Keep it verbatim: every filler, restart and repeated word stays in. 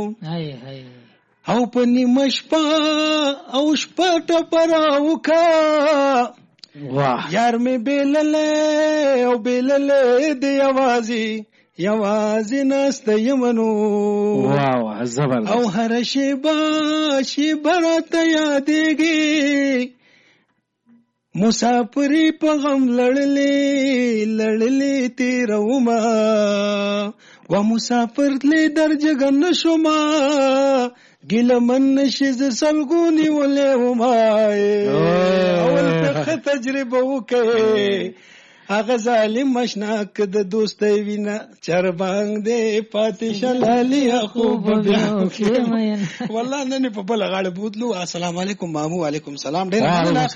او په نیمه شپه او شپه ټپراو کا یار مې بیللې او بیللې دی یوازې یوازې نسته یمنو او هر شیبه شیبه راته یادېږي مسافری په غم لړلې لړلې تیروما و مسافر تلې در جګن شوما ګیله من نشي ز سلګونی ولې وما اول ته تجربه وکړې هغه ظالم مشناک د دوستۍ وینا چربنګ دې پاتې شلالي خوب بیا والله نن په بل غاړه بوتلو. السلام علیکم مامو. وعلیکم سلام. ډېر